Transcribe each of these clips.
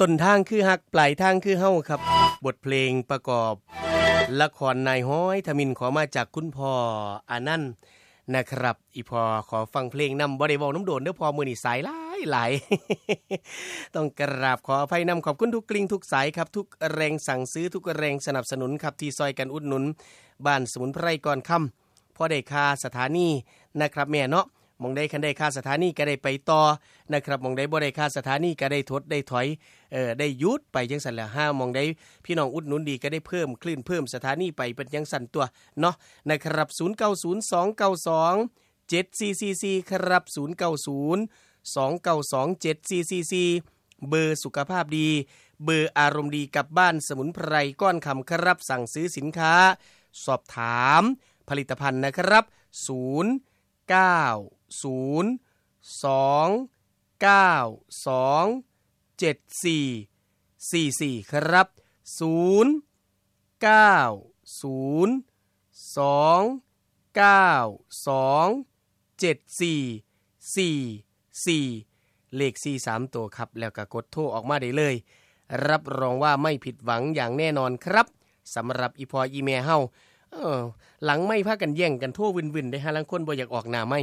ต้นทางคือฮักปลายทางคือเฮาครับบทเพลงประกอบละครนายฮ้อยทมินขอมาจากคุณพ่ออานันต์นะครับอีพอขอฟังเพลงนำบ่ได้เว้าน้ำโดนเด้อพอมื้อนี้สายหลาย ต้องกราบขออภัยนำขอบคุณทุกกลิ่งทุกสายครับทุกแรงสั่งซื้อทุกแรงสนับสนุนครับที่ซอยกันอุดหนุนบ้านสมุนไพรก่อนค่ำพอได้ค่าสถานีนะครับแม่เนาะมองได้คันได้ค่าสถานีก็ได้ไปต่อนะครับมองได้บ่ได้ค่าสถานีก็ได้ทดได้ถอยได้ยุดไปจังซั่นแหละห้ามองได้พี่น้องอุดหนุนดีก็ได้เพิ่มคลื่นเพิ่มสถานีไปเป็นจังซั่นตัวเนาะนะครับ0902927444ครับ0902927444เบอร์สุขภาพดีเบอร์อารมณ์ดีกับบ้านสมุนไพรก้อนคำครับสั่งซื้อสินค้าสอบถามผลิตภัณฑ์นะครับ0902927444ครับเลข4 3ตัวครับแล้วก็กดโทรออกมาได้เลยรับรองว่าไม่ผิดหวังอย่างแน่นอนครับสำหรับอีพออีเมเฮาหลังไม่พากันแย่งกันโทรวินๆได้ฮะลังคนบ่อยากออกหน้าไม่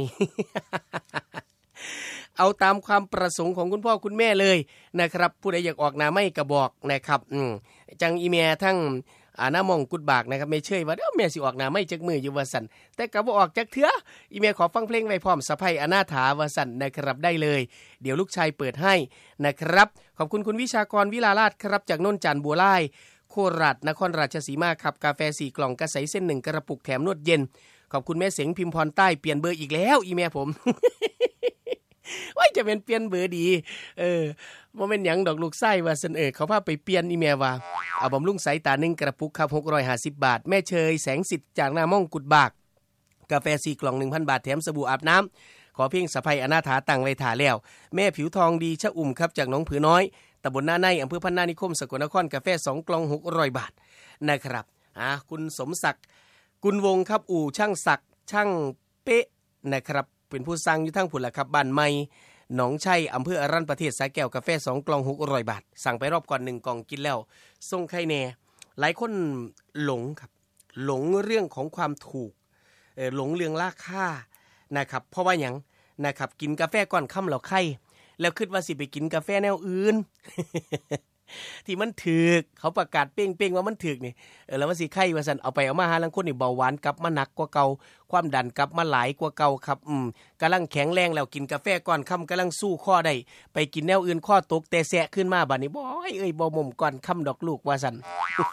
เอาตามความประสงค์ของคุณพ่อคุณแม่เลยนะครับผู้ใดอยากออกหน้าไม่ก็บอกนะครับจังอีเมทั้งหน้ามองกุดบากนะครับไม่เชื่อว่าเดี๋ยวแม่สิออกหน้าไม่จักมืออยู่ว่าสั่นแต่ก็บ่ออกจักเถื่ออีเมขอฟังเพลงไว้พร้อมสะใภ้อนาถาว่าสั่นนะครับได้เลยเดี๋ยวลูกชายเปิดให้นะครับขอบคุณคุณวิชากรวิลาราชครับจากโน่นจันทร์บัวลายโคราชนครราชสีมาครับกาแฟ4กล่องกระใสเส้น1กระปุกแถมนวดเย็นขอบคุณแม่เสงพิมพรใต้เปลี่ยนเบอร์อีกแล้วอีเมผม ว่าจะเป็นเปลี่ยนเบอร์ดีบ่แม่นหยังดอกลูกไส้ว่าซั่นเขาพาไปเปลี่ยนอีเมว่าเอาบำรุงสายตา1กระปุกครับ650บาทแม่เชยแสงสิทธิ์จากหน้าม่องกุดบากกาแฟ4กล่อง 1,000 บาทแถมสบู่อาบน้ำขอเพียงสะใภ้อนาถาตั้งไว้ท่าแล้วแม่ผิวทองดีชะอุ่มครับจากหนองผือน้อยตำบลหน้าในอำเภอพันนานิคมสกลนครกาแฟ2กล่อง600บาทนะครับคุณสมศักดิ์กุลวงครับอู่ช่างศักดิ์ช่างเป๊ะนะครับเป็นผู้สร้างอยู่ทั้งพุ่นล่ะครับบ้านใหม่หนองชัยอำเภออรัญญประเทศสายแก้วกาแฟ2กล่อง600บาทสั่งไปรอบก่อน1กล่องกินแล้วส่งไข่แน่หลายคนหลงครับหลงเรื่องของความถูกหลงเรื่องราคานะครับเพราะว่าหยังนะครับกินกาแฟก่อนค่ำแล้วไข่แล้วคิดว่าสิไปกินกาแฟแนวอื่น ที่มันถูกเขาประกาศเป้งๆว่ามันถูกนี่แล้วมันสิไข้ว่าซั่นเอาไปเอามาหาลังคนนี่เบาหวานกลับมาหนักกว่าเก่าความดันกลับมาหลายกว่าเก่าครับกำลังแข็งแรงแล้วกินกาแฟก่อนค่ำกำลังสู้ข้อได้ไปกินแนวอื่นข้อตกแต่แสะขึ้นมาบัดนี้บ่บ่ม่มก่อนค่ำดอกลูกว่าซั่น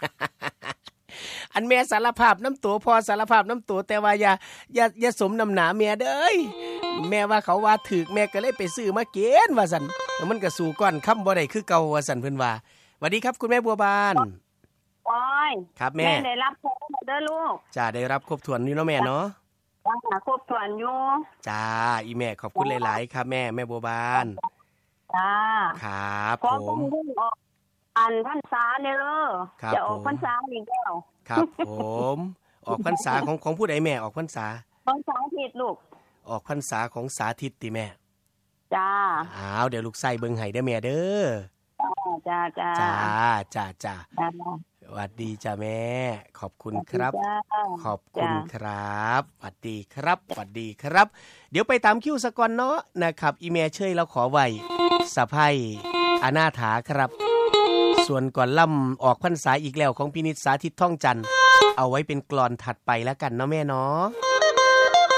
อันแม่สารภาพน้ำตัวพอสารภาพน้ำตัวแต่ว่าอย่าสมน้ำหนาแม่เด้อแม่ว่าเขาว่าถูกแม่ก็เลยไปซื้อมาเกณฑ์ว่าซั่นมันก็สู้ก่อนค่ำบ่ได้คือเก่าว่าซั่นเพิ่นว่าสวัสดีครับคุณแม่บัวบานโอ้ยครับแม่ได้รับครบเด้อลูกจ้าได้รับครบถ้วนอยู่เนาะแม่เนาะครบถ้วนอยู่จ้าอีแม่ขอบคุณหลายๆครับแม่บัวบานจ้าครับผมอันพรรษาเนี่ยจะออกพรรษาอีกแล้วครับผมออกพรรษาของผู้ใดแม่ออกพรรษาของสาธิตลูกออกพรรษาของสาธิตติแม่จ้าเดี๋ยวลูกไส้เบิ่งให้เด้อแม่เด้อจ้าสวัสดีจ้าแม่ขอบคุณครับขอบคุณครับสวัสดีครับเดี๋ยวไปตามคิวซะก่อนเนาะนะครับอีเมลเชยเราขอไว้สะใภ้อนาถาครับส่วนก่อนล่ำออกพรรษาอีกแล้วของพินิจสาธิตท่องจันทร์เอาไว้เป็นกลอนถัดไปแล้วกันเนาะแม่เนาะ